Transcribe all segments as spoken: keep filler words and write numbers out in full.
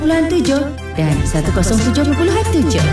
tujuh dan seratus tujuh puluh tujuh.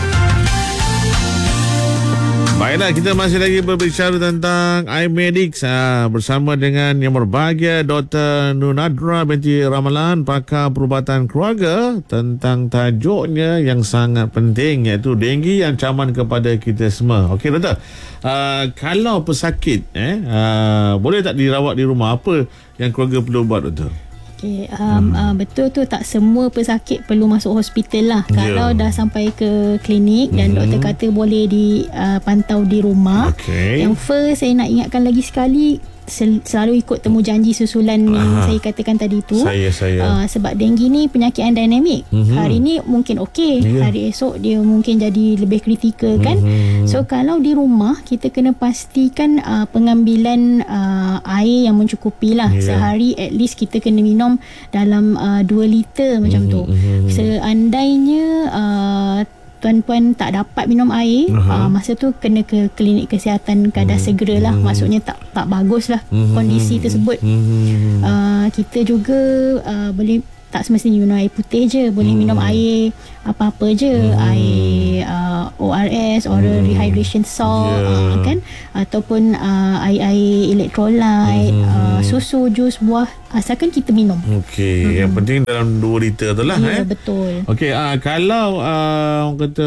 Baiklah, kita masih lagi berbicara tentang iMedix ha, bersama dengan yang berbahagia Doktor Nunadra binti Ramalan, pakar perubatan keluarga, tentang tajuknya yang sangat penting, iaitu denggi, ancaman kepada kita semua. Okey doktor, uh, kalau pesakit eh uh, boleh tak dirawat di rumah? Apa yang keluarga perlu buat doktor? Okay, um, hmm. uh, betul tu, tak semua pesakit perlu masuk hospital lah. Yeah. Kalau dah sampai ke klinik dan hmm. doktor kata boleh dipantau uh, di rumah. Okay. Yang first saya nak ingatkan lagi sekali, sel- selalu ikut temu janji susulan Aha. yang saya katakan tadi tu. Saya saya. Uh, sebab denggi ni penyakit yang dinamik. Mm-hmm. Hari ni mungkin okey, yeah. hari esok dia mungkin jadi lebih kritikal kan. Mm-hmm. So kalau di rumah kita kena pastikan uh, pengambilan uh, air yang mencukupi lah. Yeah. Sehari at least kita kena minum dalam uh, dua liter macam mm-hmm. tu. Seandainya uh, tuan-puan tak dapat minum air, uh, masa tu kena ke klinik kesihatan kadar hmm. segeralah. Hmm. Maksudnya tak tak baguslah hmm. kondisi tersebut. Hmm. Uh, kita juga uh, boleh, tak semestinya minum air putih je, boleh hmm. minum air apa-apa je, hmm. air uh, O R S, oral hmm. rehydration salt, yeah. uh, kan, ataupun uh, air-air elektrolit, hmm. uh, susu, jus, buah, asalkan kita minum. Okey, hmm. yang penting dalam dua liter tu lah. Ya, eh? betul. Okey, uh, kalau uh, orang kata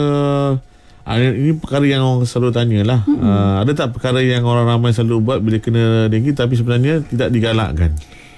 uh, ini perkara yang orang selalu tanyalah, hmm. uh, ada tak perkara yang orang ramai selalu buat bila kena denggi tapi sebenarnya tidak digalakkan?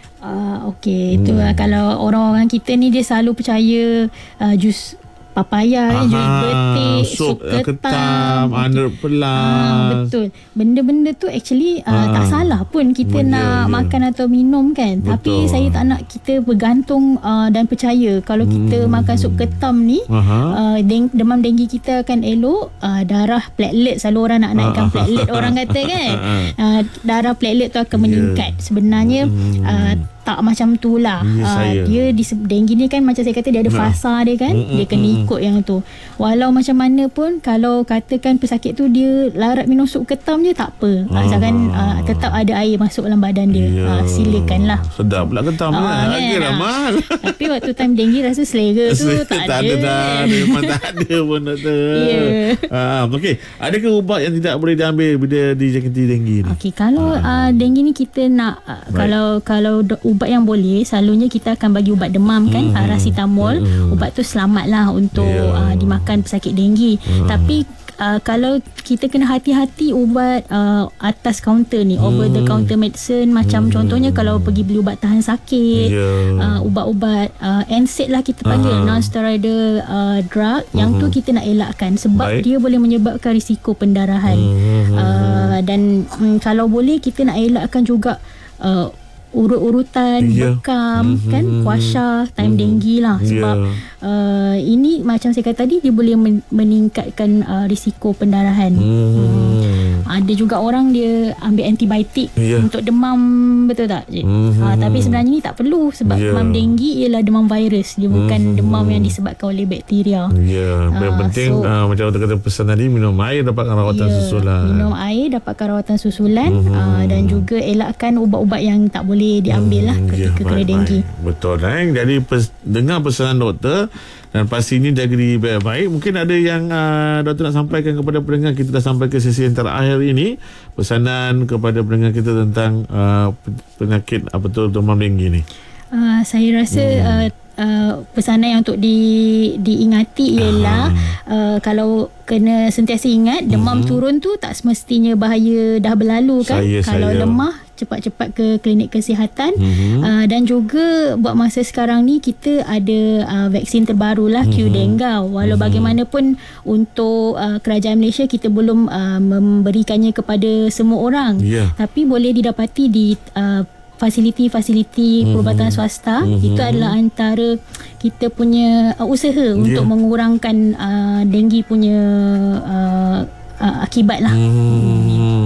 Uh, Okey, itu hmm. kalau orang-orang kita ni dia selalu percaya uh, jus papaya, Aha, jus betik, sup, sup ketam, air pelas. Ah, betul. Benda-benda tu actually uh, ah. tak salah pun kita Benda, nak ya. makan atau minum kan. Betul. Tapi saya tak nak kita bergantung uh, dan percaya kalau kita hmm. makan sup ketam ni, uh, deng- demam denggi kita akan elok. Uh, darah platelet, selalu orang nak naikkan platelet orang kata kan. Uh, darah platelet tu akan meningkat. Yeah. Sebenarnya hmm. uh, tak macam tu lah. Ya, uh, dia di denggi ni kan macam saya kata dia ada fasa dia kan. Mm, dia kena mm, ikut yang tu. Walau macam mana pun, kalau katakan pesakit tu dia larat minum sup ketam je, tak apa. Ah. Asalkan uh, tetap ada air masuk dalam badan dia. Ya. Uh, silakanlah. Sedap pula ketam. Uh, kan? Harga dah mahal. Tapi waktu time denggi rasa selera tu tak, tak ada. Tak ada. Memang tak ada pun doktor. Ya. Uh, Okey. Adakah ubat yang tidak boleh diambil bila dijangkiti denggi ni? Okey. Kalau uh. Uh, denggi ni kita nak uh, kalau kalau do- ubat yang boleh, selalunya kita akan bagi ubat demam kan, hmm. paracetamol. Hmm. Ubat tu selamatlah untuk yeah. uh, dimakan pesakit denggi. Hmm. Tapi uh, kalau kita kena hati-hati ubat uh, atas kaunter ni, hmm. over the counter medicine, macam hmm. contohnya kalau pergi beli ubat tahan sakit, yeah. uh, ubat-ubat uh, N SAID lah kita panggil, uh-huh. non-steroidal uh, drug, hmm. yang tu kita nak elakkan sebab Baik. dia boleh menyebabkan risiko pendarahan. Hmm. Uh, dan um, kalau boleh kita nak elakkan juga uh, urut-urutan, yeah. bekam, mm-hmm. kan, kuasha, time mm-hmm. denggi lah. Sebab yeah. uh, ini macam saya kata tadi, dia boleh men- meningkatkan uh, risiko pendarahan. Mm. Hmm. Ada juga orang dia ambil antibiotik yeah. untuk demam, betul tak? Mm-hmm. Uh, tapi sebenarnya ni tak perlu sebab yeah. demam denggi ialah demam virus. Dia bukan mm-hmm. demam yang disebabkan oleh bakteria. Ya, yeah. yang uh, penting so, uh, macam kita kata pesan tadi, minum air dapatkan rawatan yeah. susulan. Minum air dapatkan rawatan susulan, mm-hmm. uh, dan juga elakkan ubat-ubat yang tak boleh diambil lah ketika yeah, kena denggi. Betul eh? Jadi pes, dengar pesanan doktor dan pastinya jaga diri baik-baik. Mungkin ada yang uh, doktor nak sampaikan kepada pendengar. Kita dah sampai ke sesi yang terakhir ini, pesanan kepada pendengar kita tentang uh, penyakit apa tu demam denggi ni. Uh, saya rasa hmm. uh, Uh, pesanan yang untuk di, diingati ialah uh, kalau kena sentiasa ingat demam uh-huh. turun tu tak semestinya bahaya dah berlalu kan. Saya, kalau saya. lemah cepat-cepat ke klinik kesihatan. uh-huh. uh, dan juga buat masa sekarang ni kita ada uh, vaksin terbaru lah, uh-huh. Q-Dengue. Walau uh-huh. bagaimanapun untuk uh, kerajaan Malaysia kita belum uh, memberikannya kepada semua orang, yeah. tapi boleh didapati di uh, fasiliti-fasiliti mm-hmm. perubatan swasta. Mm-hmm. Itu adalah antara kita punya uh, usaha yeah. untuk mengurangkan uh, denggi punya uh, uh, akibat lah. Mm-hmm.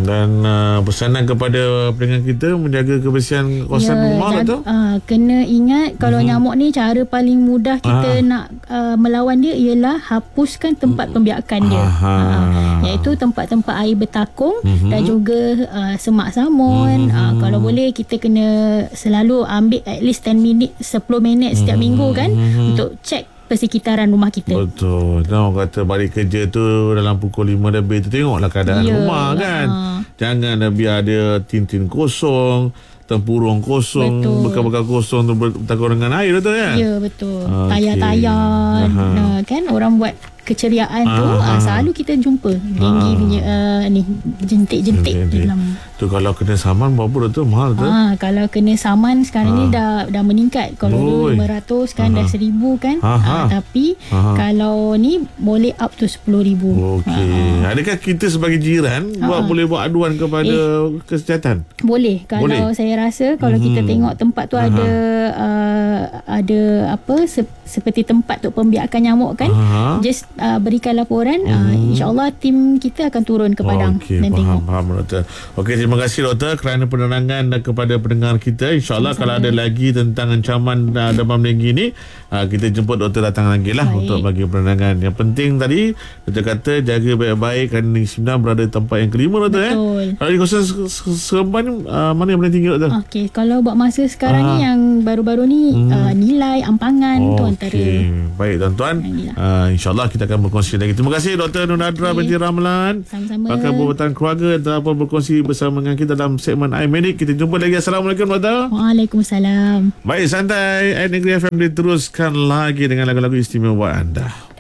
Dan uh, pesanan kepada pendengar kita menjaga kebersihan kawasan Ya, rumah lah jag- tu. uh, kena ingat kalau Mhm. nyamuk ni cara paling mudah kita Ah. nak uh, melawan dia ialah hapuskan tempat pembiakan dia. Aha. Uh, iaitu tempat-tempat air bertakung Mhm. dan juga uh, semak samun. Mhm. Uh, kalau boleh kita kena selalu ambil at least ten minit, sepuluh minit setiap Mhm. minggu kan Mhm. untuk cek persekitaran rumah kita. Betul. Dan orang kata balik kerja tu dalam pukul lima lebih tu tengoklah keadaan Ya, rumah kan. ah. Jangan dah biar dia tin-tin kosong, tempurung kosong, Betul. bekal-bekal kosong tu bertakung dengan air betul kan? Ya, betul. Okey. Tayar-tayar Aha. uh, kan orang buat keceriaan tu Aha. uh, selalu kita jumpa denggi Ah. punya uh, ni jentik-jentik Jentik-jentik. dalam. Tu kalau kena saman berapa tu mahal tu? Ah, kalau kena saman sekarang ni Ah. dah dah meningkat. Kalau dulu Oi. lima ratus kan dah Aha. seribu kan. Aha. Ah, tapi Aha. kalau ni boleh up to sepuluh ribu. Okey. Adakah kita sebagai jiran buat Ha. boleh buat aduan kepada kesihatan? Boleh. Kalau Boleh. saya rasa kalau Mhm. kita tengok tempat tu Aha. ada uh, ada apa se- seperti tempat untuk pembiakan nyamuk kan. Aha. Just uh, berikan laporan. Uh, Mhm. InsyaAllah tim kita akan turun ke padang Okey, dan faham, tengok. faham doktor. Okey, terima kasih doktor kerana penerangan dan kepada pendengar kita. InsyaAllah kalau ada lagi tentang ancaman uh, demam denggi ni, uh, kita jemput doktor datang lagi lah Baik. untuk bagi penerangan. Yang penting tadi, doktor kata jaga baik-baik kerana Negeri Sembilan berada di tempat yang kelima doktor. Eh? Betul. Kalau di kawasan Seremban ni, uh, mana yang paling tinggi doktor? Okey, kalau buat masa sekarang Ah. ni yang baru-baru ni Hmm. uh, nilai ampangan tu antara. Okey, baik tuan-tuan. Alhamdulillah. Uh, InsyaAllah kita akan berkongsi lagi. Terima kasih Doktor Nunadra Okey. binti Ramlan. Sama-sama. Pakar Perubatan Keluarga telah pun berkongsi bersama dengan kita dalam segmen iMedic. Kita jumpa lagi. Assalamualaikum Doktor. Waalaikumsalam. Baik, santai. Air Negeri F M diteruskan lagi dengan lagu-lagu istimewa anda.